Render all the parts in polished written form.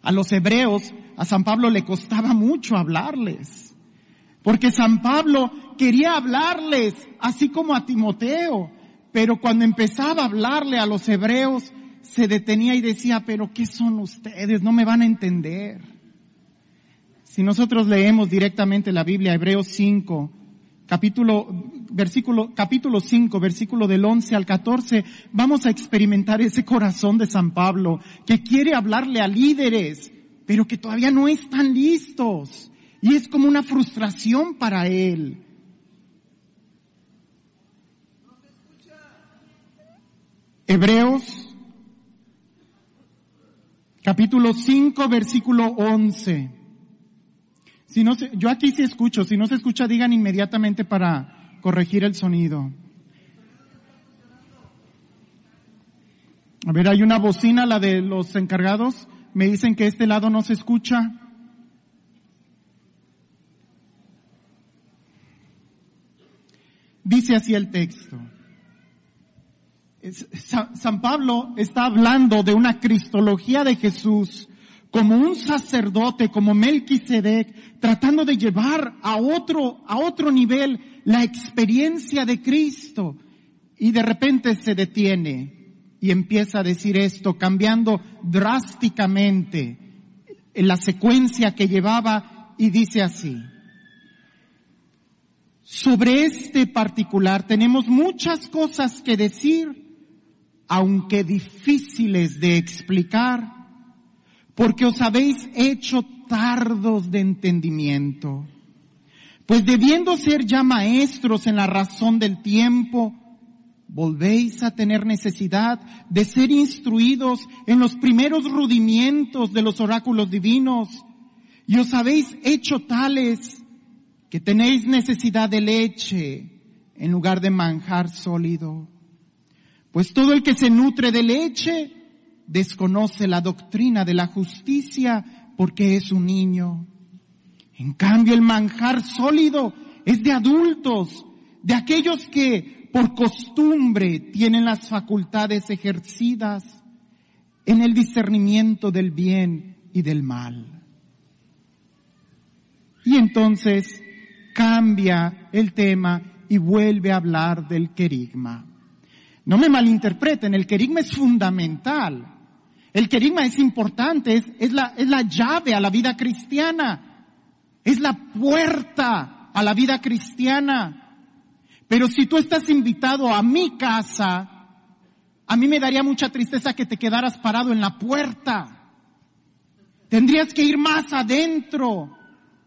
A los hebreos, a San Pablo le costaba mucho hablarles, porque San Pablo quería hablarles así como a Timoteo, pero cuando empezaba a hablarle a los hebreos, se detenía y decía, pero ¿qué son ustedes? No me van a entender. Si nosotros leemos directamente la Biblia, Hebreos 5, capítulo 5, versículo del 11 al 14, vamos a experimentar ese corazón de San Pablo, que quiere hablarle a líderes, pero que todavía no están listos. Y es como una frustración para él. Hebreos, capítulo 5, versículo 11. Yo aquí sí escucho, si no se escucha digan inmediatamente para corregir el sonido. A ver, hay una bocina, la de los encargados, me dicen que este lado no se escucha. Dice así el texto. San Pablo está hablando de una cristología de Jesús como un sacerdote, como Melquisedec, tratando de llevar a otro nivel la experiencia de Cristo. Y de repente se detiene y empieza a decir esto, cambiando drásticamente en la secuencia que llevaba, y dice así. Sobre este particular tenemos muchas cosas que decir, aunque difíciles de explicar, porque os habéis hecho tardos de entendimiento. Pues debiendo ser ya maestros en la razón del tiempo, volvéis a tener necesidad de ser instruidos en los primeros rudimientos de los oráculos divinos, y os habéis hecho tales que tenéis necesidad de leche en lugar de manjar sólido. Pues todo el que se nutre de leche desconoce la doctrina de la justicia porque es un niño. En cambio, el manjar sólido es de adultos, de aquellos que por costumbre tienen las facultades ejercidas en el discernimiento del bien y del mal. Y entonces cambia el tema y vuelve a hablar del querigma. No me malinterpreten, el querigma es fundamental. El querigma es importante, es la llave a la vida cristiana. Es la puerta a la vida cristiana. Pero si tú estás invitado a mi casa, a mí me daría mucha tristeza que te quedaras parado en la puerta. Tendrías que ir más adentro.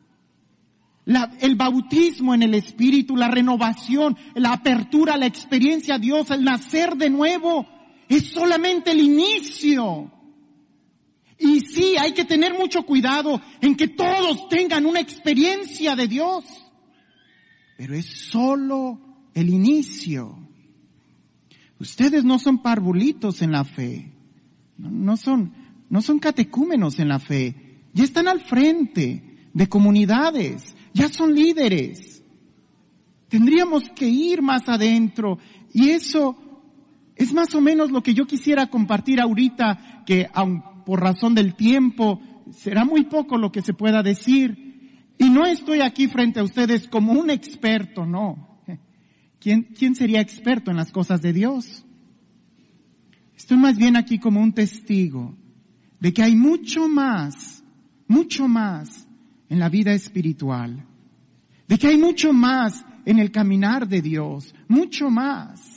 El bautismo en el Espíritu, la renovación, la apertura a la experiencia de Dios, el nacer de nuevo, es solamente el inicio. Y sí, hay que tener mucho cuidado en que todos tengan una experiencia de Dios. Pero es solo el inicio. Ustedes no son parvulitos en la fe. No son catecúmenos en la fe. Ya están al frente de comunidades. Ya son líderes. Tendríamos que ir más adentro. Y eso es más o menos lo que yo quisiera compartir ahorita, que aun por razón del tiempo será muy poco lo que se pueda decir. Y no estoy aquí frente a ustedes como un experto, no. ¿Quién sería experto en las cosas de Dios? Estoy más bien aquí como un testigo de que hay mucho más en la vida espiritual, de que hay mucho más en el caminar de Dios, mucho más.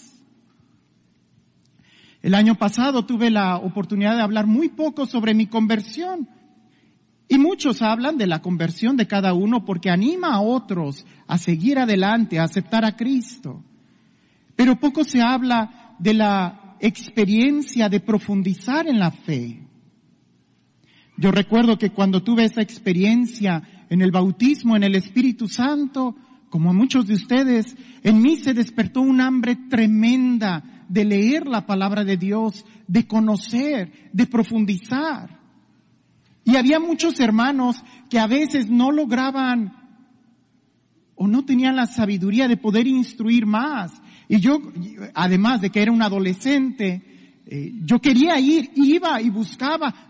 El año pasado tuve la oportunidad de hablar muy poco sobre mi conversión, y muchos hablan de la conversión de cada uno porque anima a otros a seguir adelante, a aceptar a Cristo. Pero poco se habla de la experiencia de profundizar en la fe. Yo recuerdo que cuando tuve esa experiencia en el bautismo, en el Espíritu Santo, como a muchos de ustedes, en mí se despertó un hambre tremenda de leer la palabra de Dios, de conocer, de profundizar. Y había muchos hermanos que a veces no lograban o no tenían la sabiduría de poder instruir más. Y yo, además de que era un adolescente, yo quería ir, iba y buscaba